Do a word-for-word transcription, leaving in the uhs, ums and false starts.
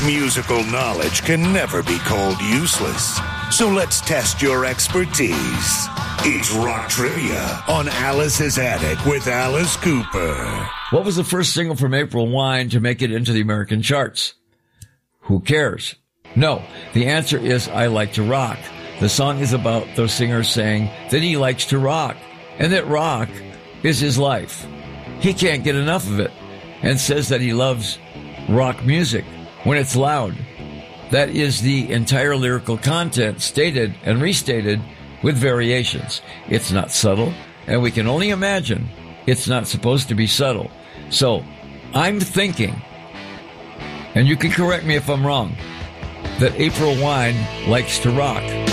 Musical knowledge can never be called useless. So let's test your expertise. It's Rock Trivia on Alice's Attic with Alice Cooper. What was the first single from April Wine to make it into the American charts? Who cares? No, the answer is I Like to Rock. The song is about the singer saying that he likes to rock and that rock is his life. He can't get enough of it and says that he loves rock music when it's loud. That is the entire lyrical content stated and restated with variations. It's not subtle, and we can only imagine it's not supposed to be subtle. So I'm thinking, and you can correct me if I'm wrong, that April Wine likes to rock.